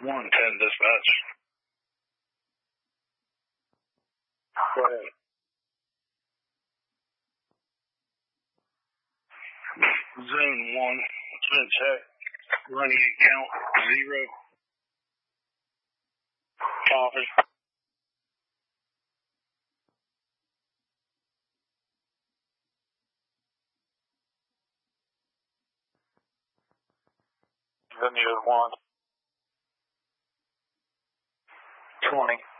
110 dispatch. Go ahead. Zone 1, it's been checked. Running account 0. Copy. Then you 1. 20.